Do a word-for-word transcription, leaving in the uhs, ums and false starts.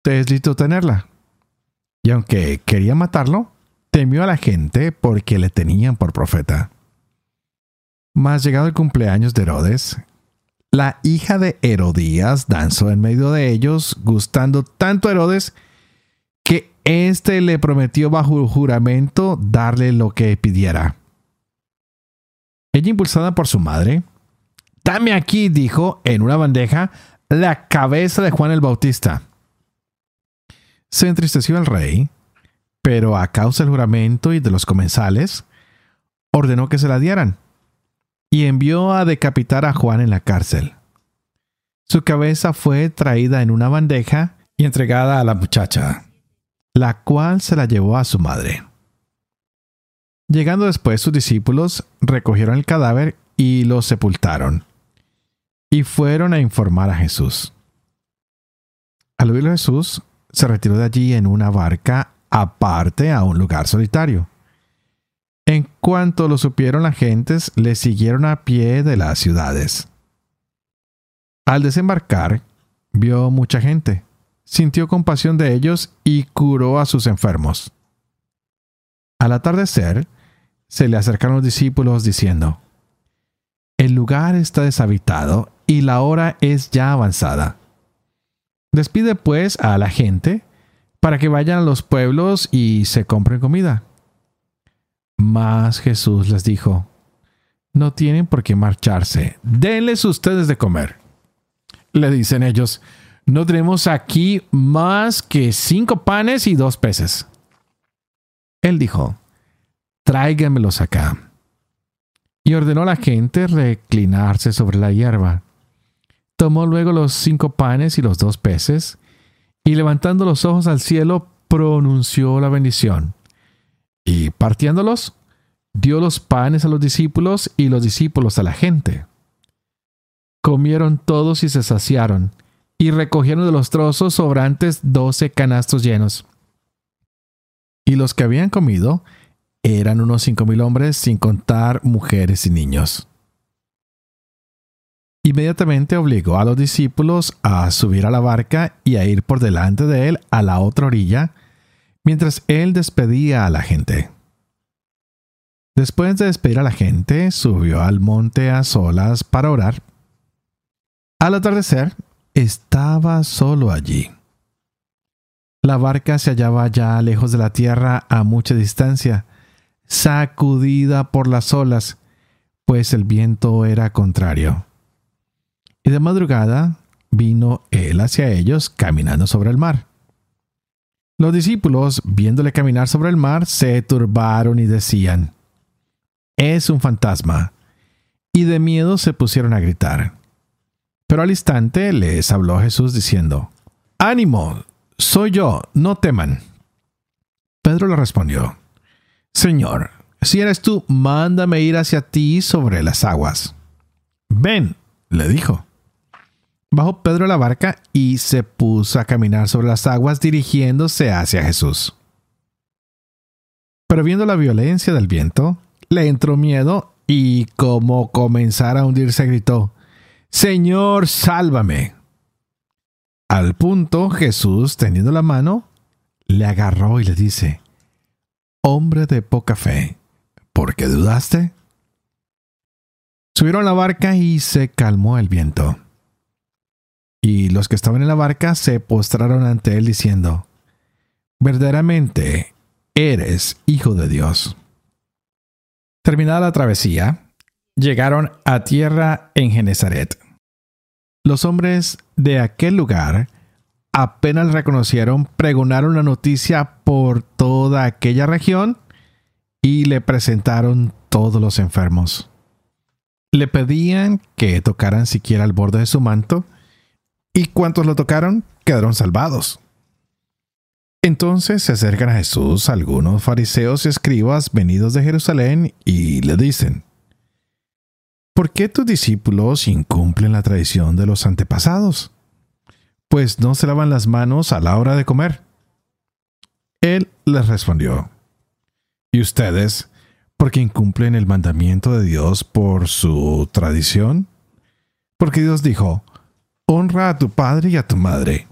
deslizó tenerla. Y aunque quería matarlo, temió a la gente porque le tenían por profeta. Mas llegado el cumpleaños de Herodes, la hija de Herodías danzó en medio de ellos, gustando tanto a Herodes que éste le prometió bajo juramento darle lo que pidiera. Ella, impulsada por su madre, «Dame aquí», dijo, en una bandeja, la cabeza de Juan el Bautista. Se entristeció el rey, pero a causa del juramento y de los comensales, ordenó que se la dieran, y envió a decapitar a Juan en la cárcel. Su cabeza fue traída en una bandeja y entregada a la muchacha, la cual se la llevó a su madre. Llegando después sus discípulos, recogieron el cadáver y lo sepultaron, y fueron a informar a Jesús. Al oírlo Jesús, se retiró de allí en una barca aparte a un lugar solitario. En cuanto lo supieron las gentes, le siguieron a pie de las ciudades. Al desembarcar, vio mucha gente, sintió compasión de ellos y curó a sus enfermos. Al atardecer, se le acercaron los discípulos diciendo: «El lugar está deshabitado y la hora es ya avanzada. Despide pues a la gente para que vayan a los pueblos y se compren comida». Mas Jesús les dijo: «No tienen por qué marcharse, denles ustedes de comer». Le dicen ellos: «No tenemos aquí más que cinco panes y dos peces». Él dijo: «Tráiganmelos acá». Y ordenó a la gente reclinarse sobre la hierba. Tomó luego los cinco panes y los dos peces, y levantando los ojos al cielo, pronunció la bendición. Y partiéndolos, dio los panes a los discípulos y los discípulos a la gente. Comieron todos y se saciaron, y recogieron de los trozos sobrantes doce canastos llenos. Y los que habían comido eran unos cinco mil hombres, sin contar mujeres y niños. Inmediatamente obligó a los discípulos a subir a la barca y a ir por delante de él a la otra orilla, mientras él despedía a la gente. Después de despedir a la gente, subió al monte a solas para orar. Al atardecer, estaba solo allí. La barca se hallaba ya lejos de la tierra a mucha distancia, sacudida por las olas, pues el viento era contrario. Y de madrugada vino él hacia ellos caminando sobre el mar. Los discípulos, viéndole caminar sobre el mar, se turbaron y decían: «Es un fantasma», y de miedo se pusieron a gritar. Pero al instante les habló Jesús diciendo: «Ánimo, soy yo, no teman». Pedro le respondió: «Señor, si eres tú, mándame ir hacia ti sobre las aguas». «Ven», le dijo. Bajó Pedro a la barca y se puso a caminar sobre las aguas dirigiéndose hacia Jesús. Pero viendo la violencia del viento, le entró miedo y, como comenzara a hundirse, gritó: «Señor, sálvame». Al punto, Jesús, tendiendo la mano, le agarró y le dice: «Hombre de poca fe, ¿por qué dudaste?». Subieron a la barca y se calmó el viento. Y los que estaban en la barca se postraron ante él diciendo: «Verdaderamente eres Hijo de Dios». Terminada la travesía, llegaron a tierra en Genesaret. Los hombres de aquel lugar, apenas le reconocieron, pregonaron la noticia por toda aquella región y le presentaron todos los enfermos. Le pedían que tocaran siquiera el borde de su manto, y cuantos lo tocaron quedaron salvados. Entonces se acercan a Jesús algunos fariseos y escribas venidos de Jerusalén y le dicen: «¿Por qué tus discípulos incumplen la tradición de los antepasados? Pues no se lavan las manos a la hora de comer». Él les respondió: «¿Y ustedes, por qué incumplen el mandamiento de Dios por su tradición? Porque Dios dijo: honra a tu padre y a tu madre,